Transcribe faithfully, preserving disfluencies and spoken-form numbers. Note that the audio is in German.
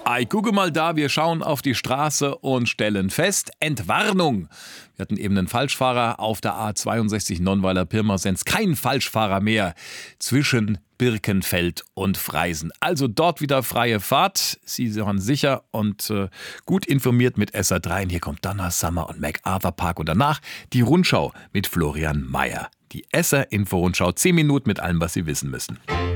Ei, gucke mal da, wir schauen auf die Straße und stellen fest, Entwarnung. Wir hatten eben einen Falschfahrer auf der A zweiundsechzig Nonnweiler-Pirmasens. Kein Falschfahrer mehr zwischen Birkenfeld und Freisen. Also dort wieder freie Fahrt. Sie waren sicher und äh, gut informiert mit S R drei. Und hier kommt Donna Summer und MacArthur Park. Und danach die Rundschau mit Florian Mayer. Die S R-Info-Rundschau. Zehn Minuten mit allem, was Sie wissen müssen.